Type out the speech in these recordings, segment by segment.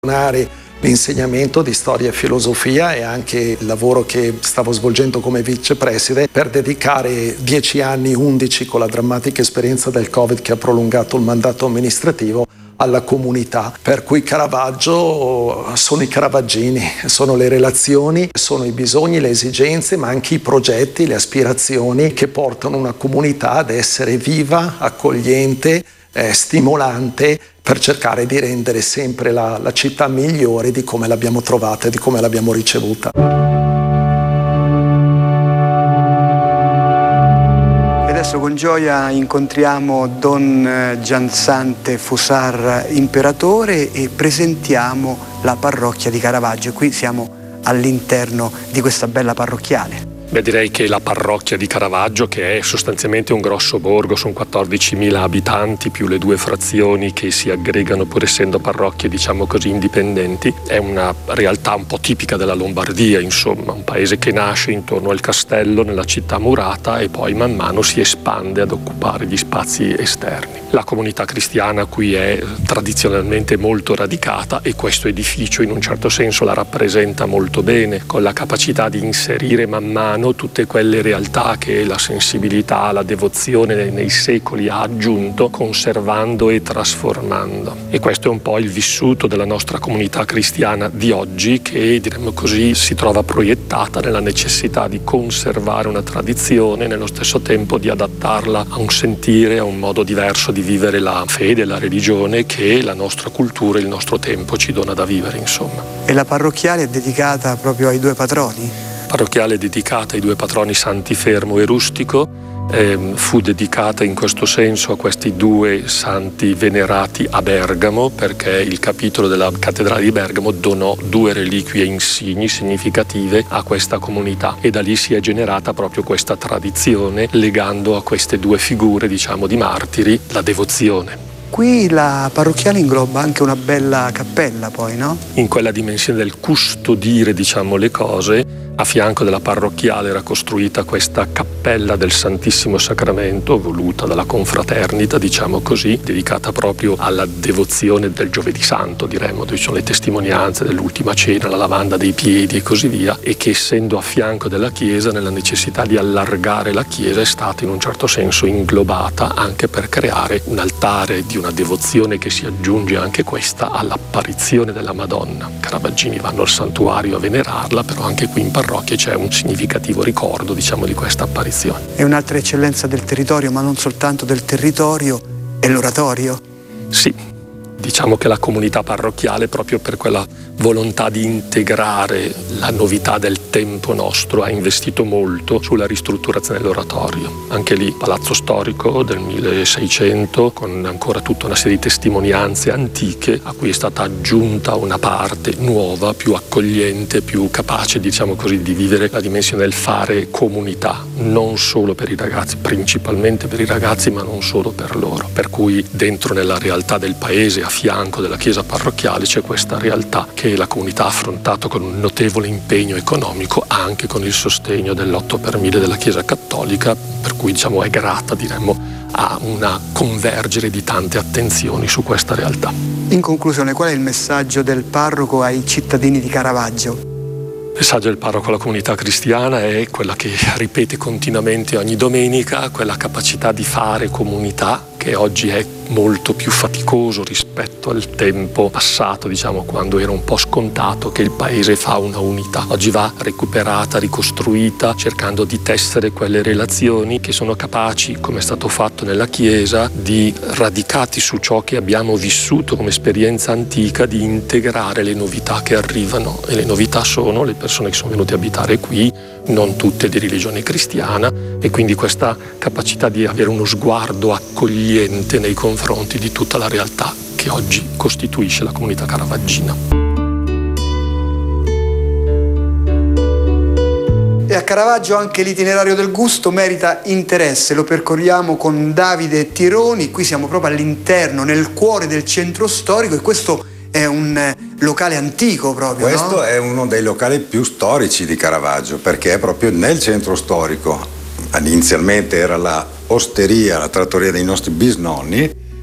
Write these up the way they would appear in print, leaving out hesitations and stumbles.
L'insegnamento di storia e filosofia e anche il lavoro che stavo svolgendo come vicepresidente per dedicare 10 anni, 11 con la drammatica esperienza del Covid che ha prolungato il mandato amministrativo alla comunità. Per cui Caravaggio sono i caravaggini, sono le relazioni, sono i bisogni, le esigenze, ma anche i progetti, le aspirazioni che portano una comunità ad essere viva, accogliente, stimolante, per cercare di rendere sempre la città migliore di come l'abbiamo trovata e di come l'abbiamo ricevuta. E adesso con gioia incontriamo Don Giansante Fusar Imperatore e presentiamo la parrocchia di Caravaggio. Qui siamo all'interno di questa bella parrocchiale. Beh, direi che la parrocchia di Caravaggio, che è sostanzialmente un grosso borgo, sono 14.000 abitanti più le 2 frazioni che si aggregano pur essendo parrocchie, diciamo così, indipendenti, è una realtà un po' tipica della Lombardia, insomma, un paese che nasce intorno al castello, nella città murata, e poi man mano si espande ad occupare gli spazi esterni. La comunità cristiana qui è tradizionalmente molto radicata e questo edificio in un certo senso la rappresenta molto bene, con la capacità di inserire man mano tutte quelle realtà che la sensibilità, la devozione nei secoli ha aggiunto, conservando e trasformando. E questo è un po' il vissuto della nostra comunità cristiana di oggi, che diremmo così si trova proiettata nella necessità di conservare una tradizione e nello stesso tempo di adattarla a un sentire, a un modo diverso di vivere la fede, la religione che la nostra cultura e il nostro tempo ci dona da vivere, insomma. E la parrocchiale è dedicata proprio ai 2 patroni? Parrocchiale dedicata ai 2 patroni Santi Fermo e Rustico, fu dedicata in questo senso a questi 2 santi venerati a Bergamo, perché il capitolo della cattedrale di Bergamo donò 2 reliquie insigni significative a questa comunità e da lì si è generata proprio questa tradizione, legando a queste 2 figure, diciamo, di martiri la devozione. Qui la parrocchiale ingloba anche una bella cappella, poi, no? In quella dimensione del custodire, diciamo, le cose, a fianco della parrocchiale era costruita questa cappella del Santissimo Sacramento, voluta dalla confraternita, diciamo così, dedicata proprio alla devozione del Giovedì Santo, diremmo, dove ci sono le testimonianze dell'ultima cena, la lavanda dei piedi e così via, e che essendo a fianco della chiesa, nella necessità di allargare la chiesa, è stata in un certo senso inglobata anche per creare un altare di una devozione che si aggiunge anche questa all'apparizione della Madonna. I caravaggini vanno al santuario a venerarla, però anche qui in parrocchia c'è un significativo ricordo, diciamo, di questa apparizione. È un'altra eccellenza del territorio, ma non soltanto del territorio, è l'oratorio? Sì, diciamo che la comunità parrocchiale, proprio per quella volontà di integrare la novità del tempo nostro, ha investito molto sulla ristrutturazione dell'oratorio. Anche lì palazzo storico del 1600 con ancora tutta una serie di testimonianze antiche a cui è stata aggiunta una parte nuova, più accogliente, più capace, diciamo così, di vivere la dimensione del fare comunità, non solo per i ragazzi, principalmente per i ragazzi, ma non solo per loro. Per cui dentro nella realtà del paese, a fianco della chiesa parrocchiale, c'è questa realtà che la comunità ha affrontato con un notevole impegno economico, anche con il sostegno dell'8 per 1000 della Chiesa Cattolica, per cui, diciamo, è grata, diremmo, a una convergere di tante attenzioni su questa realtà. In conclusione, qual è il messaggio del parroco ai cittadini di Caravaggio? Il messaggio del parroco alla comunità cristiana è quella che ripete continuamente ogni domenica, quella capacità di fare comunità che oggi è molto più faticoso rispetto al tempo passato, diciamo, quando era un po' scontato che il paese fa una unità. Oggi va recuperata, ricostruita, cercando di tessere quelle relazioni che sono capaci, come è stato fatto nella Chiesa, di, radicati su ciò che abbiamo vissuto come esperienza antica, di integrare le novità che arrivano. E le novità sono le persone che sono venute a abitare qui, non tutte di religione cristiana, e quindi questa capacità di avere uno sguardo accogliente nei confronti di tutta la realtà che oggi costituisce la comunità caravaggina. E a Caravaggio anche l'itinerario del gusto merita interesse, lo percorriamo con Davide Tironi. Qui siamo proprio all'interno, nel cuore del centro storico, e questo è un locale antico proprio, Questo no? è uno dei locali più storici di Caravaggio, perché è proprio nel centro storico. Inizialmente era la osteria, la trattoria dei nostri bisnonni,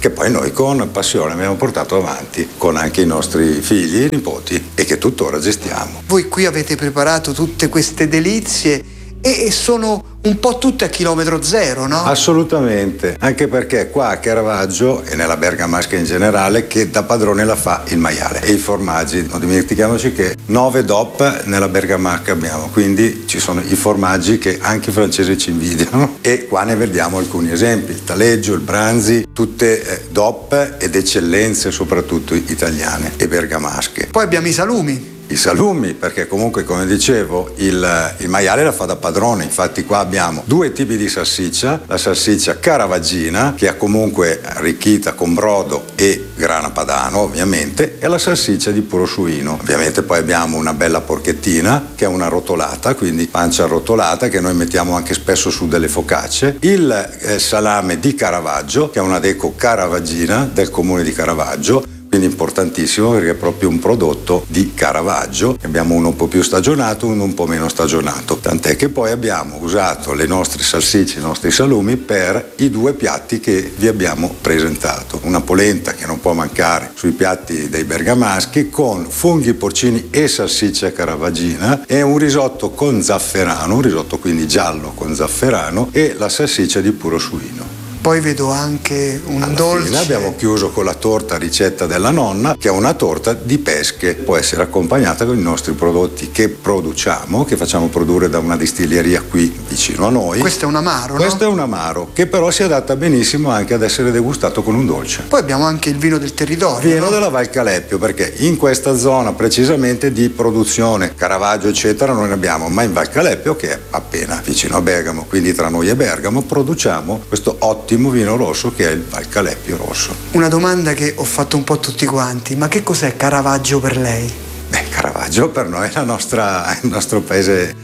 che poi noi con passione abbiamo portato avanti con anche i nostri figli e nipoti e che tuttora gestiamo. Voi qui avete preparato tutte queste delizie e sono un po' tutte a chilometro zero, no? Assolutamente, anche perché qua a Caravaggio e nella bergamasca in generale che da padrone la fa il maiale e i formaggi. Non dimentichiamoci che 9 DOP nella bergamasca abbiamo, quindi ci sono i formaggi che anche i francesi ci invidiano e qua ne vediamo alcuni esempi, il taleggio, il branzi, tutte DOP ed eccellenze soprattutto italiane e bergamasche. Poi abbiamo i salumi. I salumi, perché comunque come dicevo il maiale la fa da padrone, infatti qua abbiamo 2 tipi di salsiccia, la salsiccia caravaggina che è comunque arricchita con brodo e grana padano ovviamente e la salsiccia di puro suino, ovviamente poi abbiamo una bella porchettina che è una rotolata, quindi pancia arrotolata che noi mettiamo anche spesso su delle focacce, il salame di Caravaggio che è una deco caravaggina del comune di Caravaggio, quindi importantissimo perché è proprio un prodotto di Caravaggio. Abbiamo uno un po' più stagionato, uno un po' meno stagionato, tant'è che poi abbiamo usato le nostre salsicce, i nostri salumi per i 2 piatti che vi abbiamo presentato. Una polenta che non può mancare sui piatti dei bergamaschi con funghi porcini e salsiccia caravaggina e un risotto con zafferano, un risotto quindi giallo con zafferano e la salsiccia di puro suino. Poi vedo anche un dolce. Fine abbiamo chiuso con la torta ricetta della nonna, che è una torta di pesche. Può essere accompagnata con i nostri prodotti che produciamo, che facciamo produrre da una distilleria qui vicino a noi. Questo è un amaro, Questo è un amaro, che però si adatta benissimo anche ad essere degustato con un dolce. Poi abbiamo anche il vino del territorio. Vino della Val Calepio, perché in questa zona precisamente di produzione, Caravaggio eccetera non ne abbiamo, ma in Val Calepio, che è appena vicino a Bergamo, quindi tra noi e Bergamo, produciamo questo ottimo vino rosso che è il Val Calepio rosso. Una domanda che ho fatto un po' a tutti quanti, ma che cos'è Caravaggio per lei? Caravaggio per noi è il nostro paese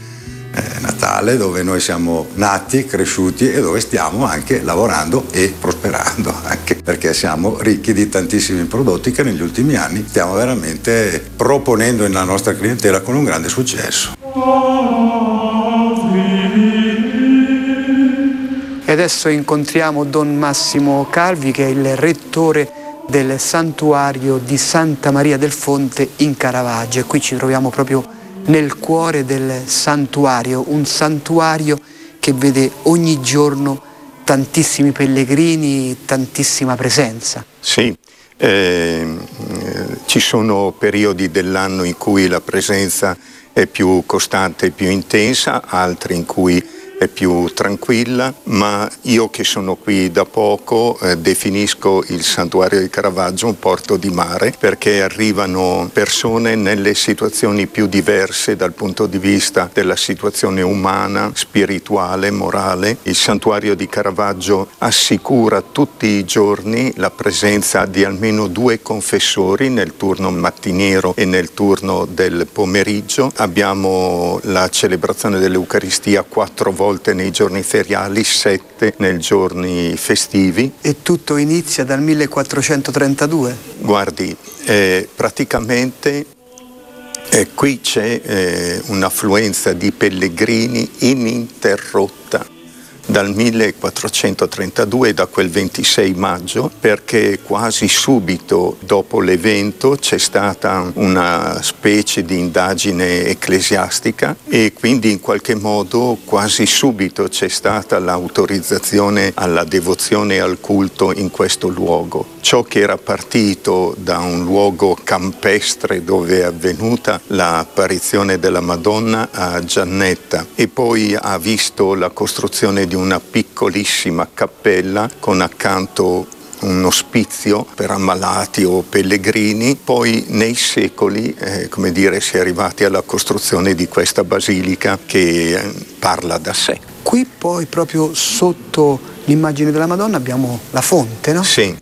natale, dove noi siamo nati, cresciuti e dove stiamo anche lavorando e prosperando, anche perché siamo ricchi di tantissimi prodotti che negli ultimi anni stiamo veramente proponendo nella nostra clientela con un grande successo. E adesso incontriamo Don Massimo Calvi, che è il rettore del santuario di Santa Maria del Fonte in Caravaggio, e qui ci troviamo proprio nel cuore del santuario, un santuario che vede ogni giorno tantissimi pellegrini, tantissima presenza. Sì, ci sono periodi dell'anno in cui la presenza è più costante e più intensa, altri in cui è più tranquilla, ma io che sono qui da poco definisco il santuario di Caravaggio un porto di mare, perché arrivano persone nelle situazioni più diverse dal punto di vista della situazione umana, spirituale, morale. Il santuario di Caravaggio assicura tutti i giorni la presenza di almeno 2 confessori nel turno mattiniero e nel turno del pomeriggio. Abbiamo la celebrazione dell'Eucaristia 4 volte nei giorni feriali, 7 nei giorni festivi. E tutto inizia dal 1432? Guardi, praticamente qui c'è un'affluenza di pellegrini ininterrotta dal 1432, da quel 26 maggio, perché quasi subito dopo l'evento c'è stata una specie di indagine ecclesiastica e quindi in qualche modo quasi subito c'è stata l'autorizzazione alla devozione e al culto in questo luogo. Ciò che era partito da un luogo campestre dove è avvenuta l'apparizione della Madonna a Giannetta e poi ha visto la costruzione di una piccolissima cappella con accanto un ospizio per ammalati o pellegrini, poi nei secoli si è arrivati alla costruzione di questa basilica che parla da sé. Qui poi proprio sotto l'immagine della Madonna abbiamo la fonte, no? Sì.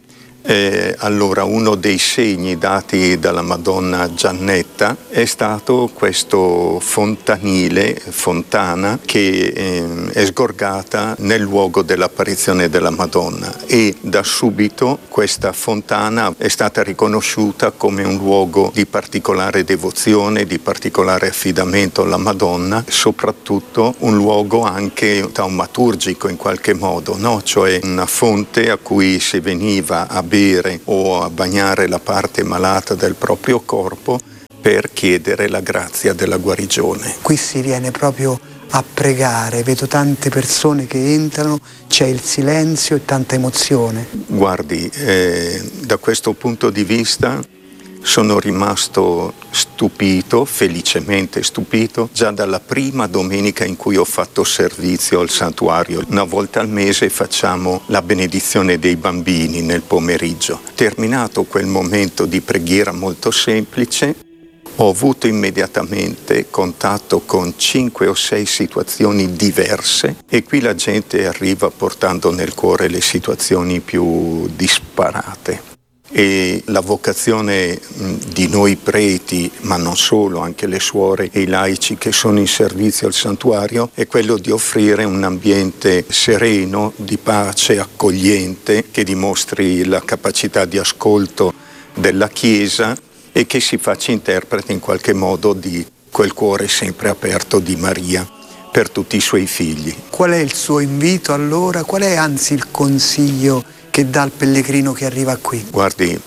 Allora, uno dei segni dati dalla Madonna Giannetta è stato questo fontana che è sgorgata nel luogo dell'apparizione della Madonna, e da subito questa fontana è stata riconosciuta come un luogo di particolare devozione, di particolare affidamento alla Madonna, soprattutto un luogo anche taumaturgico in qualche modo, no? Cioè una fonte a cui si veniva a bere o a bagnare la parte malata del proprio corpo per chiedere la grazia della guarigione. Qui si viene proprio a pregare, vedo tante persone che entrano, c'è il silenzio e tanta emozione. Guardi, da questo punto di vista sono rimasto stupito, felicemente stupito, già dalla prima domenica in cui ho fatto servizio al santuario. Una volta al mese facciamo la benedizione dei bambini nel pomeriggio. Terminato quel momento di preghiera molto semplice, ho avuto immediatamente contatto con 5 o 6 situazioni diverse, e qui la gente arriva portando nel cuore le situazioni più disparate. E la vocazione di noi preti, ma non solo, anche le suore e i laici che sono in servizio al santuario, è quello di offrire un ambiente sereno, di pace, accogliente, che dimostri la capacità di ascolto della Chiesa e che si faccia interprete in qualche modo di quel cuore sempre aperto di Maria per tutti i suoi figli. Qual è il suo invito allora? Qual è anzi il consiglio che dà al pellegrino che arriva qui? Guardi,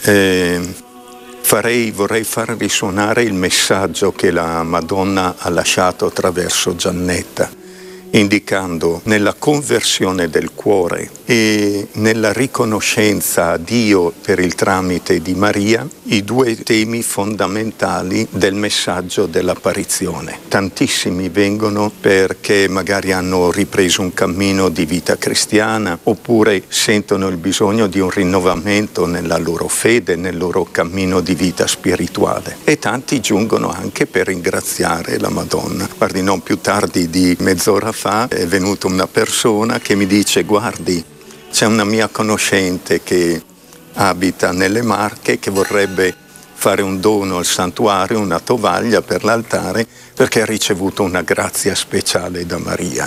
vorrei far risuonare il messaggio che la Madonna ha lasciato attraverso Giannetta, indicando nella conversione del cuore e nella riconoscenza a Dio per il tramite di Maria i 2 temi fondamentali del messaggio dell'apparizione. Tantissimi vengono perché magari hanno ripreso un cammino di vita cristiana, oppure sentono il bisogno di un rinnovamento nella loro fede, nel loro cammino di vita spirituale, e tanti giungono anche per ringraziare la Madonna. Guardi, non più tardi di mezz'ora fa è venuta una persona che mi dice: guardi, c'è una mia conoscente che abita nelle Marche che vorrebbe fare un dono al santuario, una tovaglia per l'altare, perché ha ricevuto una grazia speciale da Maria.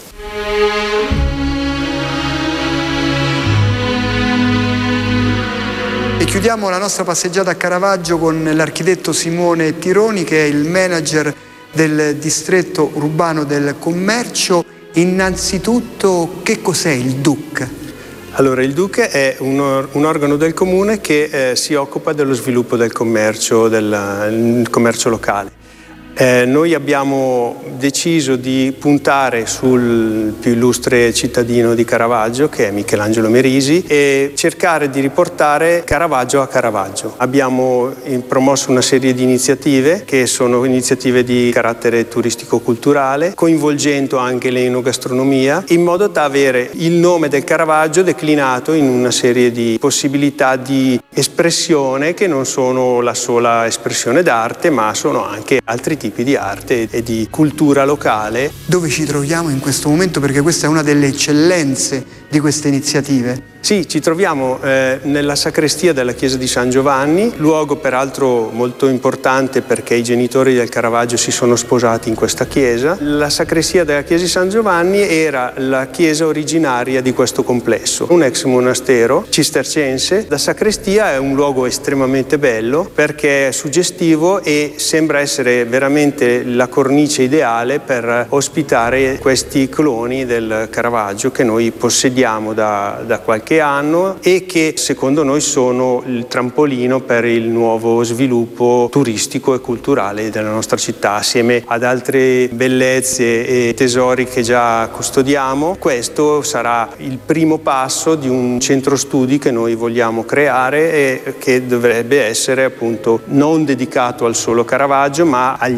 E chiudiamo la nostra passeggiata a Caravaggio con l'architetto Simone Tironi, che è il manager del distretto urbano del commercio. Innanzitutto, che cos'è il DUC? Allora, il DUC è un organo del comune che si occupa dello sviluppo del commercio locale. Noi abbiamo deciso di puntare sul più illustre cittadino di Caravaggio, che è Michelangelo Merisi, e cercare di riportare Caravaggio a Caravaggio. Abbiamo promosso una serie di iniziative che sono iniziative di carattere turistico-culturale, coinvolgendo anche l'enogastronomia, in modo da avere il nome del Caravaggio declinato in una serie di possibilità di espressione che non sono la sola espressione d'arte, ma sono anche altri tipi di arte e di cultura locale. Dove ci troviamo in questo momento? Perché questa è una delle eccellenze di queste iniziative. Sì, ci troviamo nella sacrestia della chiesa di San Giovanni, luogo peraltro molto importante perché i genitori del Caravaggio si sono sposati in questa chiesa. La sacrestia della chiesa di San Giovanni era la chiesa originaria di questo complesso, un ex monastero cistercense. La sacrestia è un luogo estremamente bello perché è suggestivo e sembra essere veramente la cornice ideale per ospitare questi cloni del Caravaggio che noi possediamo da qualche anno e che secondo noi sono il trampolino per il nuovo sviluppo turistico e culturale della nostra città, assieme ad altre bellezze e tesori che già custodiamo. Questo sarà il primo passo di un centro studi che noi vogliamo creare e che dovrebbe essere appunto non dedicato al solo Caravaggio ma agli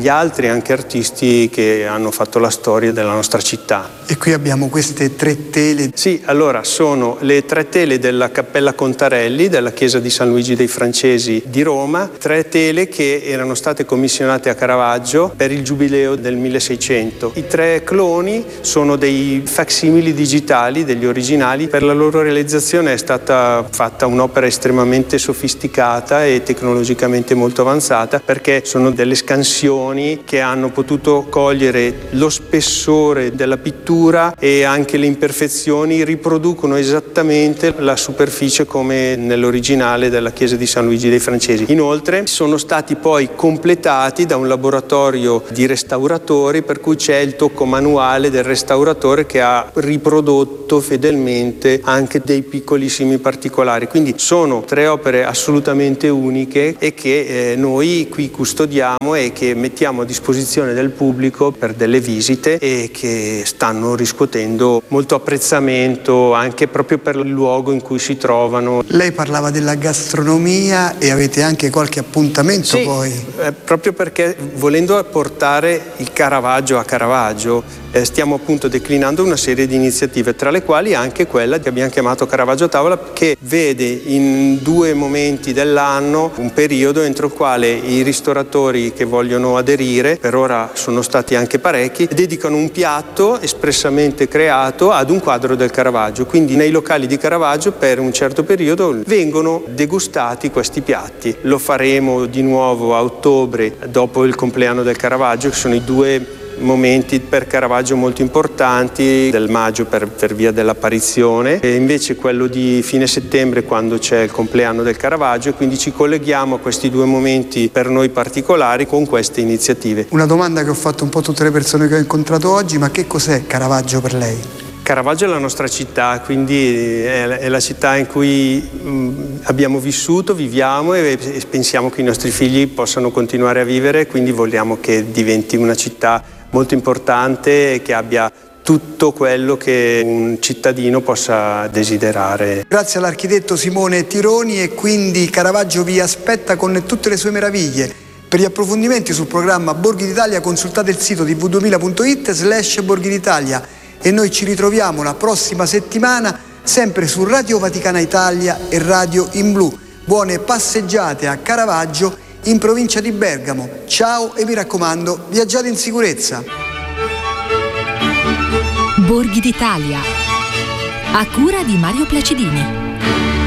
altri anche artisti che hanno fatto la storia della nostra città. E qui abbiamo queste 3 tele. Sì, allora sono le 3 tele della Cappella Contarelli della chiesa di San Luigi dei Francesi di Roma, 3 tele che erano state commissionate a Caravaggio per il giubileo del 1600. I 3 cloni sono dei facsimili digitali degli originali. Per la loro realizzazione è stata fatta un'opera estremamente sofisticata e tecnologicamente molto avanzata, perché sono delle scansioni che hanno potuto cogliere lo spessore della pittura e anche le imperfezioni, riproducono esattamente la superficie come nell'originale della chiesa di San Luigi dei Francesi. Inoltre sono stati poi completati da un laboratorio di restauratori, per cui c'è il tocco manuale del restauratore che ha riprodotto fedelmente anche dei piccolissimi particolari. Quindi sono 3 opere assolutamente uniche e che noi qui custodiamo e che mettiamo a disposizione del pubblico per delle visite e che stanno riscuotendo molto apprezzamento anche proprio per il luogo in cui si trovano. Lei parlava della gastronomia e avete anche qualche appuntamento? Sì, poi? Proprio perché volendo portare il Caravaggio a Caravaggio stiamo appunto declinando una serie di iniziative, tra le quali anche quella che abbiamo chiamato Caravaggio a tavola, che vede in 2 momenti dell'anno un periodo entro il quale i ristoratori che vogliono aderire, per ora sono stati anche parecchi, dedicano un piatto espressamente creato ad un quadro del Caravaggio. Quindi nei locali di Caravaggio per un certo periodo vengono degustati questi piatti. Lo faremo di nuovo a ottobre, dopo il compleanno del Caravaggio, che sono i 2 momenti per Caravaggio molto importanti, del maggio per via dell'apparizione, e invece quello di fine settembre quando c'è il compleanno del Caravaggio, e quindi ci colleghiamo a questi 2 momenti per noi particolari con queste iniziative. Una domanda che ho fatto un po' a tutte le persone che ho incontrato oggi: ma che cos'è Caravaggio per lei? Caravaggio è la nostra città, quindi è la città in cui abbiamo vissuto, viviamo e pensiamo che i nostri figli possano continuare a vivere, quindi vogliamo che diventi una città molto importante e che abbia tutto quello che un cittadino possa desiderare. Grazie all'architetto Simone Tironi, e quindi Caravaggio vi aspetta con tutte le sue meraviglie. Per gli approfondimenti sul programma Borghi d'Italia consultate il sito tv2000.it/Borghi d'Italia e noi ci ritroviamo la prossima settimana sempre su Radio Vaticana Italia e Radio in Blu. Buone passeggiate a Caravaggio in provincia di Bergamo. Ciao e mi raccomando, viaggiate in sicurezza. Borghi d'Italia, a cura di Mario Placidini.